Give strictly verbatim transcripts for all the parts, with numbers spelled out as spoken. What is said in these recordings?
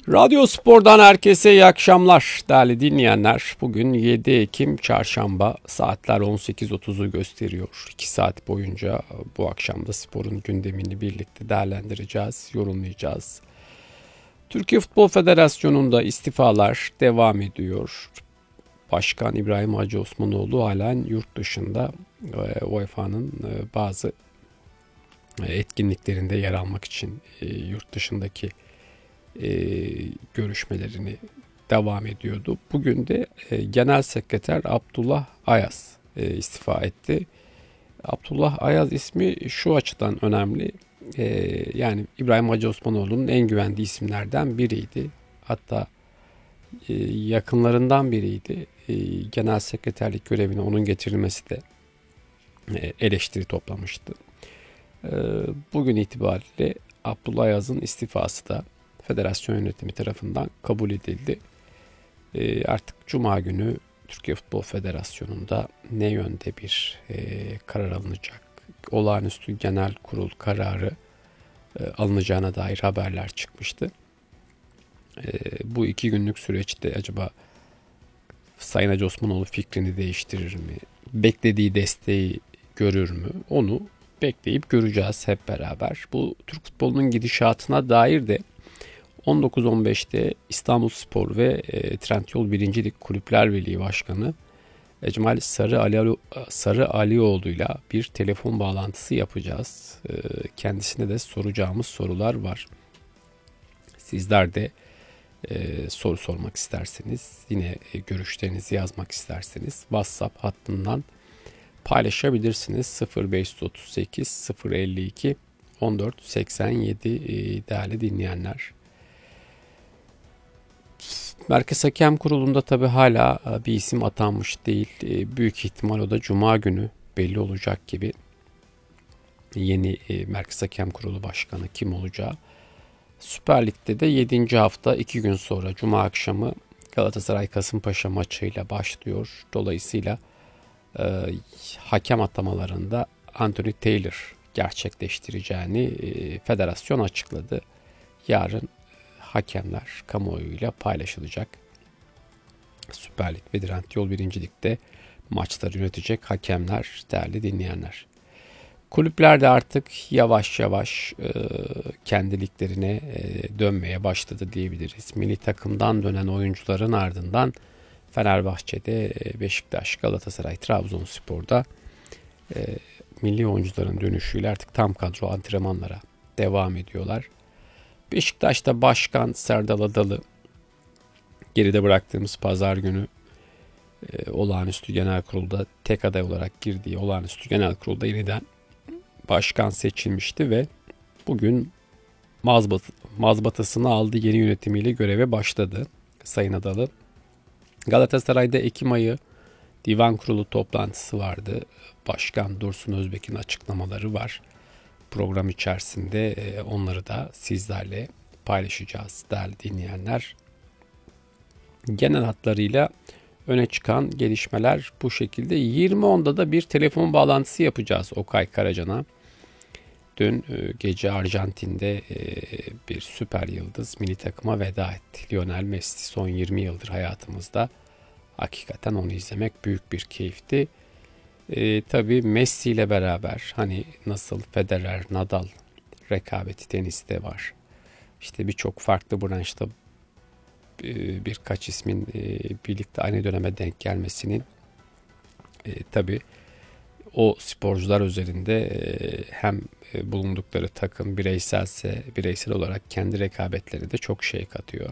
Radyo Spor'dan herkese iyi akşamlar değerli dinleyenler. Bugün yedi Ekim Çarşamba, saatler on sekiz otuzu gösteriyor. iki saat boyunca bu akşam da sporun gündemini birlikte değerlendireceğiz, yorumlayacağız. Türkiye Futbol Federasyonu'nda istifalar devam ediyor. Başkan İbrahim Hacı Osmanoğlu halen yurt dışında, U E F A'nın bazı etkinliklerinde yer almak için yurt dışındaki E, görüşmelerini devam ediyordu. Bugün de e, Genel Sekreter Abdullah Ayaz e, istifa etti. Abdullah Ayaz ismi şu açıdan önemli. E, yani İbrahim Hacı Osmanoğlu'nun en güvendiği isimlerden biriydi. Hatta e, yakınlarından biriydi. E, genel sekreterlik görevine onun getirilmesi de e, eleştiri toplamıştı. E, bugün itibariyle Abdullah Ayaz'ın istifası da federasyon yönetimi tarafından kabul edildi. E, artık Cuma günü Türkiye Futbol Federasyonu'nda ne yönde bir e, karar alınacak, olağanüstü genel kurul kararı e, alınacağına dair haberler çıkmıştı. E, bu iki günlük süreçte acaba Sayın Hacı Osmanoğlu fikrini değiştirir mi? Beklediği desteği görür mü? Onu bekleyip göreceğiz hep beraber. Bu Türk futbolunun gidişatına dair de on dokuz on beşte İstanbulspor ve e, Trendyol birinci Lig Kulüpler Birliği Başkanı Ecmal Sarı Ali Sarı Alioğlu'yla bir telefon bağlantısı yapacağız. E, kendisine de soracağımız sorular var. Sizler de e, soru sormak isterseniz, yine e, görüşlerinizi yazmak isterseniz WhatsApp hattından paylaşabilirsiniz. sıfır beş otuz sekiz sıfır elli iki on dört seksen yedi e, değerli dinleyenler. Merkez Hakem Kurulu'nda tabi hala bir isim atanmış değil. Büyük ihtimal o da Cuma günü belli olacak gibi. Yeni Merkez Hakem Kurulu Başkanı kim olacağı. Süper Lig'de de yedinci hafta iki gün sonra Cuma akşamı Galatasaray Kasımpaşa maçıyla başlıyor. Dolayısıyla e, hakem atamalarında Anthony Taylor gerçekleştireceğini e, federasyon açıkladı. Yarın hakemler kamuoyuyla paylaşılacak. Süper Lig ve Trendyol birinci Lig'de maçları yönetecek hakemler değerli dinleyenler. Kulüpler de artık yavaş yavaş e, kendi liglerine e, dönmeye başladı diyebiliriz. Milli takımdan dönen oyuncuların ardından Fenerbahçe'de, Beşiktaş, Galatasaray, Trabzonspor'da e, milli oyuncuların dönüşüyle artık tam kadro antrenmanlara devam ediyorlar. Beşiktaş'ta Başkan Serdal Adalı geride bıraktığımız pazar günü e, olağanüstü genel kurulda tek aday olarak girdiği olağanüstü genel kurulda yeniden başkan seçilmişti ve bugün mazbat, mazbatasını aldı, yeni yönetimiyle göreve başladı Sayın Adalı. Galatasaray'da Ekim ayı divan kurulu toplantısı vardı. Başkan Dursun Özbek'in açıklamaları var. Program içerisinde onları da sizlerle paylaşacağız değerli dinleyenler. Genel hatlarıyla öne çıkan gelişmeler bu şekilde. yirmi onda da bir telefon bağlantısı yapacağız Okay Karacan'a. Dün gece Arjantin'de bir süper yıldız milli takıma veda etti. Lionel Messi son yirmi yıldır hayatımızda. Hakikaten onu izlemek büyük bir keyifti. E, tabii Messi ile beraber hani nasıl Federer, Nadal rekabeti teniste var. İşte birçok farklı branşta e, birkaç ismin e, birlikte aynı döneme denk gelmesinin e, tabii o sporcular üzerinde e, hem e, bulundukları takım bireyselse bireysel olarak kendi rekabetleri de çok şey katıyor.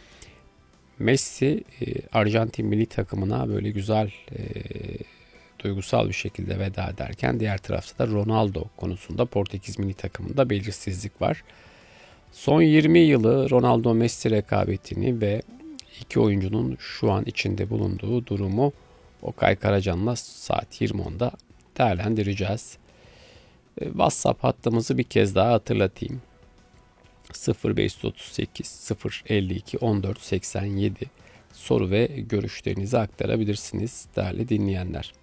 Messi e, Arjantin milli takımına böyle güzel e, duygusal bir şekilde veda ederken diğer tarafta da Ronaldo konusunda Portekiz milli takımında belirsizlik var. Son yirmi yılı Ronaldo Messi rekabetini ve iki oyuncunun şu an içinde bulunduğu durumu Okay Karacan'la saat yirmi onda değerlendireceğiz. WhatsApp hattımızı bir kez daha hatırlatayım. sıfır beş otuz sekiz sıfır elli iki on dört seksen yedi soru ve görüşlerinizi aktarabilirsiniz değerli dinleyenler.